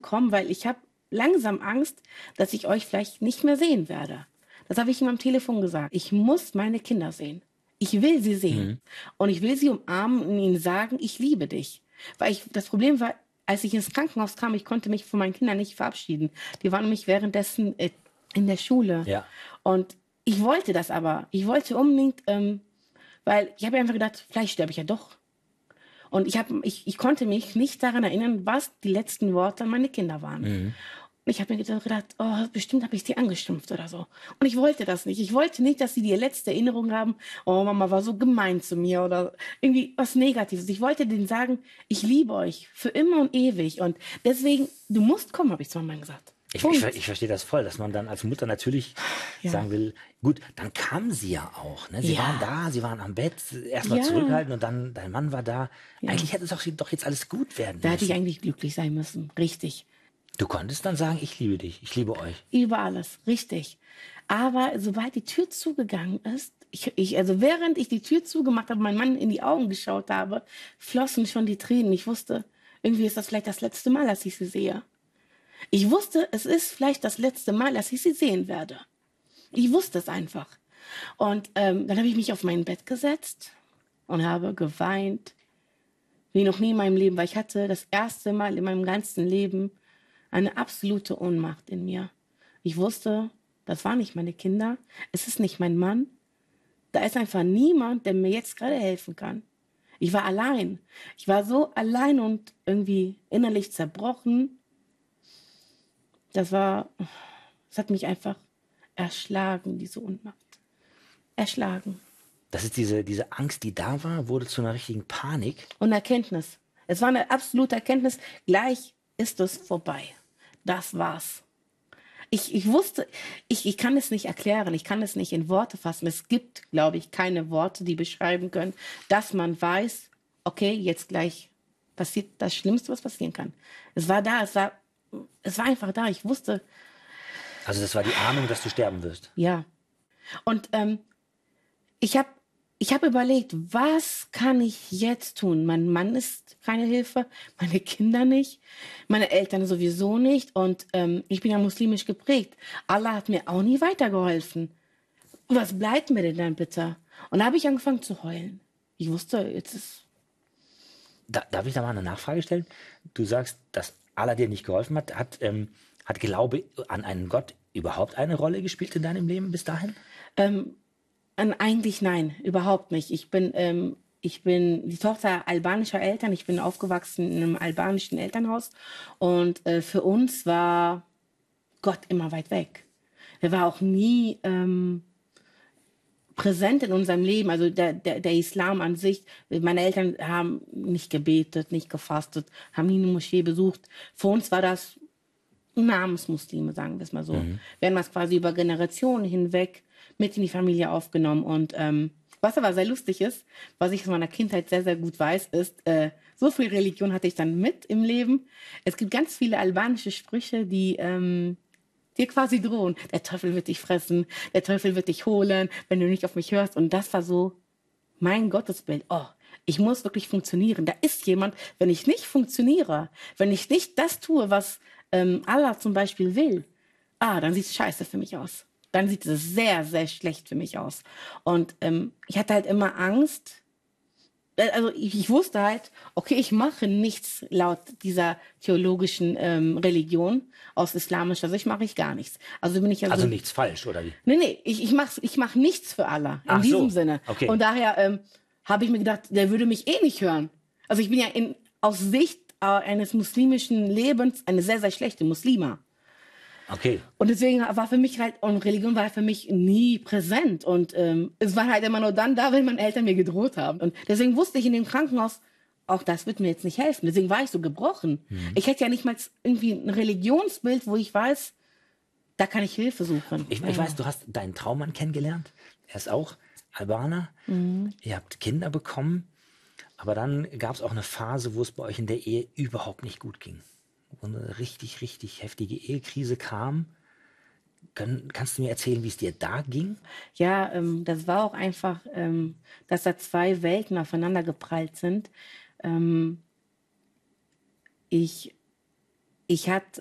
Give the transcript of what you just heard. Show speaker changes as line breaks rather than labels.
kommen, weil ich habe langsam Angst, dass ich euch vielleicht nicht mehr sehen werde. Das habe ich ihm am Telefon gesagt. Ich muss meine Kinder sehen. Ich will sie sehen.
Mhm.
Und ich will sie umarmen und ihnen sagen, ich liebe dich. Das Problem war, als ich ins Krankenhaus kam, ich konnte mich von meinen Kindern nicht verabschieden. Die waren nämlich währenddessen in der Schule.
Ja.
Und ich wollte das aber. Ich wollte unbedingt, weil ich habe einfach gedacht, vielleicht sterbe ich ja doch. Und ich konnte mich nicht daran erinnern, was die letzten Worte an meine Kinder waren.
Mhm.
Und ich habe mir gedacht, oh, bestimmt habe ich sie angeschimpft oder so. Und ich wollte das nicht. Ich wollte nicht, dass sie die letzte Erinnerung haben, oh, Mama war so gemein zu mir oder irgendwie was Negatives. Ich wollte denen sagen, ich liebe euch für immer und ewig. Und deswegen, du musst kommen, habe ich zu meinem Mann gesagt.
Ich verstehe das voll, dass man dann als Mutter natürlich
Ja.
sagen will, gut, dann kamen sie ja auch. Ne? Sie
Ja.
waren da, sie waren am Bett, erstmal
Ja.
zurückhalten und dann, dein Mann war da.
Ja.
Eigentlich hätte es doch jetzt alles gut werden
Da hätte ich
müssen.
eigentlich glücklich sein müssen. Richtig.
Du konntest dann sagen, ich liebe dich, ich liebe euch.
Über alles, richtig. Aber sobald die Tür zugegangen ist, also während ich die Tür zugemacht habe, meinem Mann in die Augen geschaut habe, flossen schon die Tränen. Ich wusste, irgendwie ist das vielleicht das letzte Mal, dass ich sie sehe. Ich wusste, es ist vielleicht das letzte Mal, dass ich sie sehen werde. Ich wusste es einfach. Und dann habe ich mich auf mein Bett gesetzt und habe geweint, wie noch nie in meinem Leben, weil ich hatte das erste Mal in meinem ganzen Leben eine absolute Ohnmacht in mir. Ich wusste, das waren nicht meine Kinder, es ist nicht mein Mann. Da ist einfach niemand, der mir jetzt gerade helfen kann. Ich war allein. Ich war so allein und irgendwie innerlich zerbrochen. Es hat mich einfach erschlagen, diese Ohnmacht. Erschlagen.
Das ist diese Angst, die da war, wurde zu einer richtigen Panik.
Und Erkenntnis. Es war eine absolute Erkenntnis. Gleich ist es vorbei. Das war's. Ich wusste, ich kann es nicht erklären, ich kann es nicht in Worte fassen. Es gibt, glaube ich, keine Worte, die beschreiben können, dass man weiß, okay, jetzt gleich passiert das Schlimmste, was passieren kann. Es war da, es war einfach da. Ich wusste,
Also das war die Ahnung, dass du sterben wirst.
ja. Und ich hab überlegt, was kann ich jetzt tun? Mein Mann ist keine Hilfe, meine Kinder nicht, meine Eltern sowieso nicht. Und ich bin ja muslimisch geprägt. Allah hat mir auch nie weitergeholfen. Was bleibt mir denn dann bitte? Und da habe ich angefangen zu heulen. Ich wusste, jetzt ist...
Darf ich da mal eine Nachfrage stellen? Du sagst, dass Allah dir nicht geholfen hat. Hat Glaube an einen Gott überhaupt eine Rolle gespielt in deinem Leben bis dahin?
Eigentlich nein, überhaupt nicht. Ich bin die Tochter albanischer Eltern. Ich bin aufgewachsen in einem albanischen Elternhaus. Und für uns war Gott immer weit weg. Er war auch nie präsent in unserem Leben. Also der Islam an sich. Meine Eltern haben nicht gebetet, nicht gefastet, haben nie eine Moschee besucht. Für uns war das Namensmuslime, sagen wir es mal so. Wir haben das quasi über Generationen hinweg mit in die Familie aufgenommen. Und was aber sehr lustig ist, was ich aus meiner Kindheit sehr, sehr gut weiß, ist, so viel Religion hatte ich dann mit im Leben. Es gibt ganz viele albanische Sprüche, die dir quasi drohen. Der Teufel wird dich fressen, der Teufel wird dich holen, wenn du nicht auf mich hörst. Und das war so mein Gottesbild. Oh, ich muss wirklich funktionieren. Da ist jemand, wenn ich nicht funktioniere, wenn ich nicht das tue, was Allah zum Beispiel will, dann sieht es scheiße für mich aus. Dann sieht es sehr, sehr schlecht für mich aus. Und ich hatte halt immer Angst. Also ich wusste halt, okay, ich mache nichts laut dieser theologischen Religion aus islamischer Sicht, mache ich gar nichts. Also bin ich
Also nichts falsch, oder wie?
Nee, ich mach nichts für Allah, in
Ach
diesem
so,
Sinne.
okay.
Und daher habe ich mir gedacht, der würde mich eh nicht hören. Also ich bin ja aus Sicht eines muslimischen Lebens eine sehr, sehr schlechte Muslima.
Okay.
Und deswegen war für mich halt, und Religion war für mich nie präsent. Und es war halt immer nur dann da, wenn meine Eltern mir gedroht haben. Und deswegen wusste ich in dem Krankenhaus, auch das wird mir jetzt nicht helfen. Deswegen war ich so gebrochen. Ich hätte ja nicht mal irgendwie ein Religionsbild, wo ich weiß, da kann ich Hilfe suchen.
Ich weiß, du hast deinen Traummann kennengelernt. Er ist auch Albaner. Ihr habt Kinder bekommen. Aber dann gab es auch eine Phase, wo es bei euch in der Ehe überhaupt nicht gut ging. Wo eine richtig, richtig heftige Ehekrise kam. Kannst du mir erzählen, wie es dir da ging?
Ja, das war auch einfach, dass da zwei Welten aufeinander geprallt sind. Ich ich hatte